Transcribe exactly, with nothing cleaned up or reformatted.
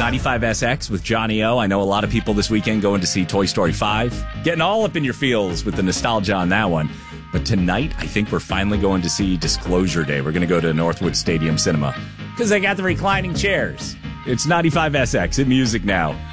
ninety-five S X with Johnny O. I know a lot of people this weekend going to see Toy Story five. Getting all up in your feels with the nostalgia on that one. But tonight, I think we're finally going to see Disclosure Day. We're going to go to Northwood Stadium Cinema because they got the reclining chairs. It's ninety-five S X in music now.